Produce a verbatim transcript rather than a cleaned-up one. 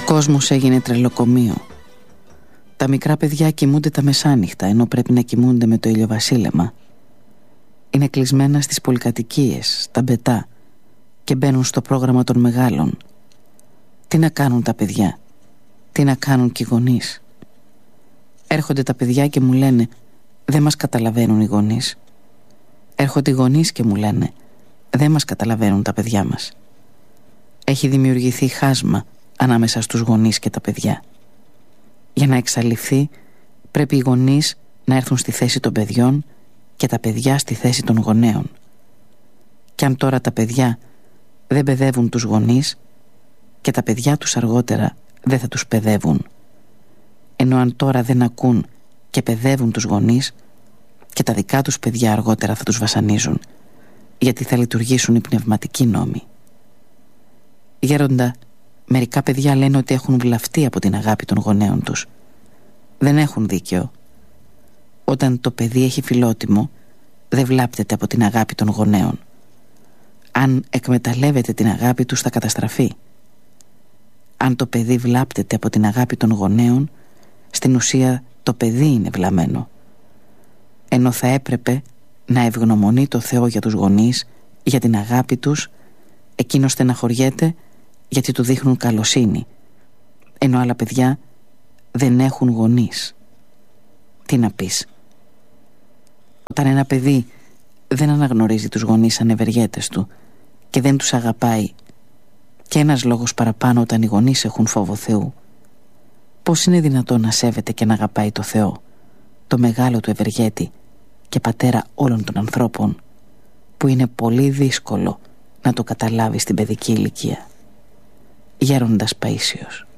κόσμος έγινε τρελοκομείο. Τα μικρά παιδιά κοιμούνται τα μεσάνυχτα, ενώ πρέπει να κοιμούνται με το ηλιοβασίλεμα. Είναι κλεισμένα στις πολυκατοικίες, στα μπετά, και μπαίνουν στο πρόγραμμα των μεγάλων. Τι να κάνουν τα παιδιά, τι να κάνουν και οι γονείς. Έρχονται τα παιδιά και μου λένε «Δεν μας καταλαβαίνουν οι γονείς». Έρχονται οι γονείς και μου λένε «Δεν μας καταλαβαίνουν τα παιδιά μας». Έχει δημιουργηθεί χάσμα ανάμεσα στους γονείς και τα παιδιά. Για να εξαλειφθεί πρέπει οι γονείς να έρθουν στη θέση των παιδιών και τα παιδιά στη θέση των γονέων. Κι αν τώρα τα παιδιά δεν παιδεύουν τους γονείς, και τα παιδιά τους αργότερα δεν θα τους παιδεύουν. Ενώ αν τώρα δεν ακούν και παιδεύουν τους γονείς, και τα δικά τους παιδιά αργότερα θα τους βασανίζουν, γιατί θα λειτουργήσουν οι πνευματικοί νόμοι. Γέροντα, μερικά παιδιά λένε ότι έχουν βλαφτεί από την αγάπη των γονέων τους. Δεν έχουν δίκαιο. Όταν το παιδί έχει φιλότιμο, δεν βλάπτεται από την αγάπη των γονέων. Αν εκμεταλλεύεται την αγάπη τους, θα καταστραφεί. Αν το παιδί βλάπτεται από την αγάπη των γονέων, στην ουσία το παιδί είναι βλαμμένο. Ενώ θα έπρεπε να ευγνωμονεί το Θεό για τους γονείς, για την αγάπη τους, εκείνος στεναχωριέται γιατί του δείχνουν καλοσύνη, ενώ άλλα παιδιά δεν έχουν γονείς. Τι να πεις? Όταν ένα παιδί δεν αναγνωρίζει τους γονείς σαν ευεργέτες του και δεν τους αγαπάει, και ένας λόγος παραπάνω όταν οι γονείς έχουν φόβο Θεού, πώς είναι δυνατόν να σέβεται και να αγαπάει το Θεό, το μεγάλο του ευεργέτη και πατέρα όλων των ανθρώπων, που είναι πολύ δύσκολο να το καταλάβει στην παιδική ηλικία? Γέροντας Παΐσιος.